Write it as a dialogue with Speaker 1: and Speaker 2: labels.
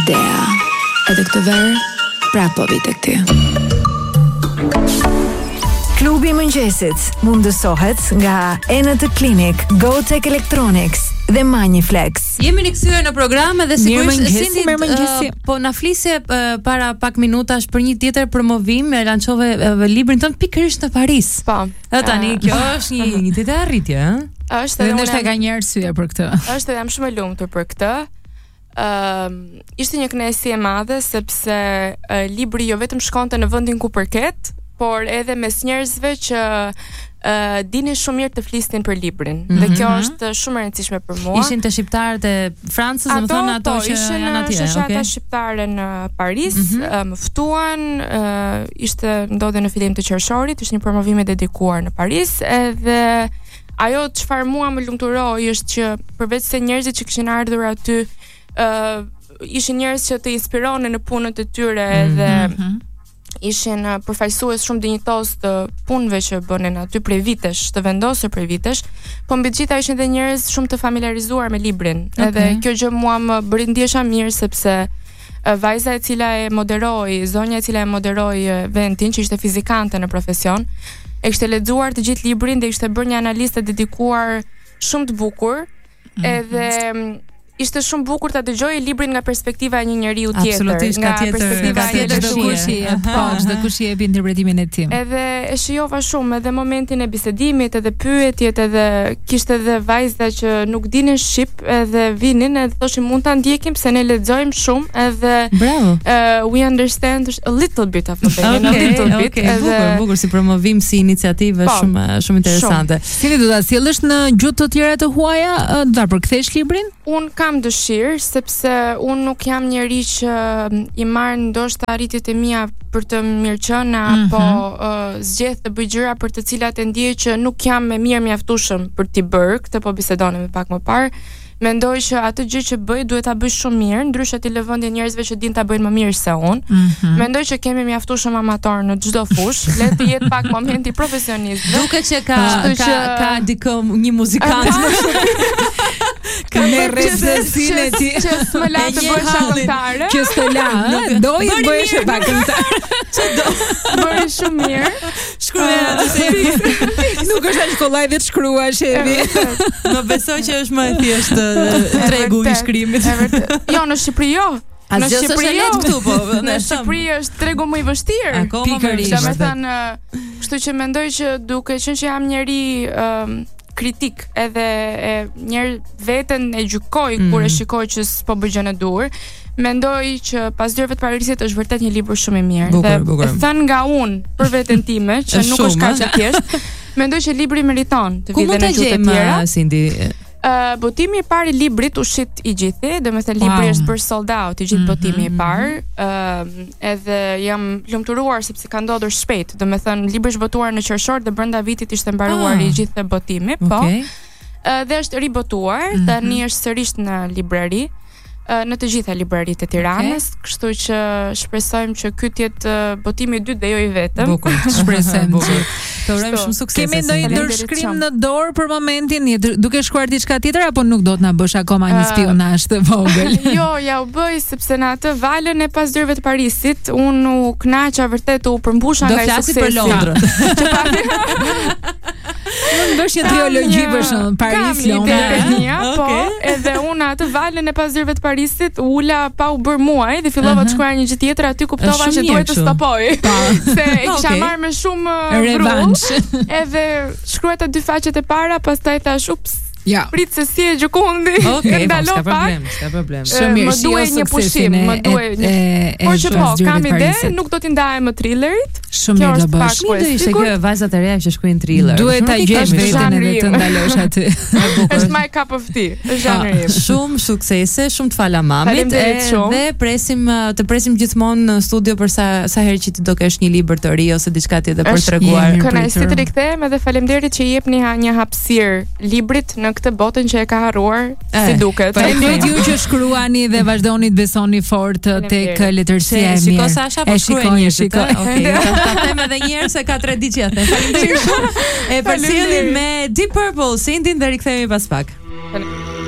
Speaker 1: idea. Edhe këtë verë, prapë vit tek ty.
Speaker 2: Klubi i mëngjesit mundësohet nga Enët Clinic, GoTech Electronics dhe Maniflex.
Speaker 3: Jemi rikthyer në program dhe sigurisht
Speaker 2: Cindy
Speaker 3: po na flisje para pak minutash për një tjetër promovim, e lançove librin tënd pikërisht në Paris.
Speaker 4: Po.
Speaker 3: Tani kjo është një tjetër arritje, ëh?
Speaker 4: Është edhe
Speaker 2: ndoshta ka një arsye për këtë.
Speaker 4: Është edhe jam shumë e lumtur për këtë. Ishte një kënaqësi e madhe sepse libri jo vetëm shkonte në vendin ku përket, por edhe mes njerëzve që dinin shumë mirë të flisnin për librin. Dhe kjo është shumë e rëndësishme për mua.
Speaker 3: Ishin të shqiptarët e Francës, domethënë ato që janë atje,
Speaker 4: shoqata shqiptare në Paris, më ftuan, ndodhe në fillim të qershorit, ishte një promovim i dedikuar në Paris, edhe ajo çfarë mua më lumturoi është që përveç se njerëzit që kishin ardhur aty ishin njerëz që të inspironin në punët e tyre dhe ishin përfaqësues shumë dinjitos të punëve që bënin aty prej vitesh, të vendosur prej vitesh, po mbi të gjitha ishin dhe njerëz shumë të familiarizuar me librin. Edhe kjo gjë mua më bëri ndjesha mirë sepse vajza e cila e moderoi, zonja e cila e moderoi eventin, që ishte fizikante në profesion, e kishte lexuar të gjithë librin dhe kishte bërë një analizë të dedikuar shumë të bukur, edhe ishte shumë bukur ta dëgjoj librin nga perspektiva e një njeriu tjetër, nga perspektiva e çdo kushi, çdo
Speaker 2: kush i jep interpretimin e tij.
Speaker 4: Edhe e shijova shumë edhe momentin e bisedimit, edhe pyetjet, edhe kishte edhe vajza që nuk dinin shqip, edhe vinin edhe thoshin mund ta ndjekim se ne lexojmë shumë, edhe we understand a little bit of it, a little bit.
Speaker 3: Bukur si promovim, si iniciativë shumë interesante.
Speaker 2: Si do ta sjellësh në gjuhë të tjera të huaja, do ta përkthesh librin?
Speaker 4: Un kam dëshirë, sepse unë nuk jam njeri që i marr ndoshta arritjet e mia për të mirëqenë apo zgjedh të bëj gjëra për të cilat e ndjej që nuk jam më mirë mjaftueshëm për t'i bërë. Këtë po bisedonim pak më parë. Mendoj që atë gjë që bëj duhet ta bëj shumë mirë, ndryshe ti lë vëndje njerëzve që din ta bëjnë më mirë se unë. Mendoj që kemi mjaftueshëm amator në çdo fushë, le të jetë pak momenti profesionist.
Speaker 3: Duket që ka dikë një muzikant
Speaker 2: ka me rrezësin e ti
Speaker 4: që s'më la të bësh këngëtare.
Speaker 2: Që s'të la, doj të bësh pak këngëtare.
Speaker 4: Që do bëri shumë mirë.
Speaker 3: Shkruaj atë se
Speaker 2: nuk është as kollaj vetë shkruash evi.
Speaker 3: Në besoj që është më e thjeshtë tregu i shkrimit.
Speaker 4: Jo, në Shqipëri jo.
Speaker 3: Në Shqipëri këtu po.
Speaker 4: Në Shqipëri është tregu më i vështirë.
Speaker 3: Pikërisht.
Speaker 4: Domethënë, kështu që mendoj që duke qenë që jam njeri kritik, edhe njerë veten e gjykoj kur e shikoj që s'po bëj gjën e duhur. Mendoj që Pas dyrëve të Parisit është vërtet një libër shumë i mirë. Dhe thënë nga unë për veten time, që nuk është kaq e thjeshtë, mendoj që libri meriton të vijë në gjuhë të tjera.
Speaker 3: Cindy?
Speaker 4: Botimi i parë i librit u shit i gjithë, domethënë libri është për sold out, i gjithë botimi i parë. Edhe jam lumturuar sepse ka ndodhur shpejt. Domethënë libri është botuar në qershor dhe brenda vitit ishte mbaruar i gjithë botimi, po. Dhe është ribotuar, tani është sërish në librari, në të gjitha libraritë e Tiranës, kështu që shpresojmë që ky të jetë botimi i dytë dhe jo i vetëm.
Speaker 3: Bukur, shpresojmë. Të urojmë shumë sukses.
Speaker 2: Kemi ndonjë ndërshkrim në dorë për momentin, duke shkruar diçka tjetër apo nuk do të na bësh akoma një spionazh të vogël?
Speaker 4: Jo, ja u bëj sepse në atë valën e Pas dyrëve të Parisit, unë u kënaqa vërtet, u përmbusha nga suksesi.
Speaker 3: Do flasim për Londrën.
Speaker 2: Unë bësh një triologji për shkak Paris, Londër.
Speaker 4: Po, edhe unë atë valën e Pas dyrëve të Parisit ula pa u bër muaj dhe fillova të shkruaj një gjë tjetër, aty kuptova që duhet të stopoj. Se e kisha marrë me shumë
Speaker 2: revansh.
Speaker 4: Edhe shkruajta 2 faqet e para, pastaj thash ups.
Speaker 2: Ja.
Speaker 4: Prit se si e gjikundi.
Speaker 3: S'ka problem.
Speaker 2: Shumë mirë,
Speaker 4: më duhet një pushim, më duhet një. Por që po, kam ide, nuk do t'i ndajem më thrillerit.
Speaker 2: Shumë mirë do bësh.
Speaker 3: Do ishte kjo vajzat e reja që shkruajnë thriller.
Speaker 2: Duhet ta gjesh veten edhe të ndalosh aty.
Speaker 4: Është my cup of tea, është zhanri im.
Speaker 3: Shumë suksese, shumë të fala mamit, dhe të presim gjithmonë në studio për sa herë që ti do kesh një libër të ri ose diçka tjetër për treguar.
Speaker 4: Kënaqësi të rikthehem edhe faleminderit që i jepni një hapësirë librit në këtë botën që e ka harruar, si duket.
Speaker 2: Faleminderit ju që shkruani dhe vazhdoni të besoni fort tek letërsia e mirë.
Speaker 3: Shiko Sasha, po shkruaj një shiko. Okej, ta them edhe një herë se ka tradicion. Faleminderit shumë. E përsëllim me Deep Purple, Cindy, dhe rikthehemi pas pak.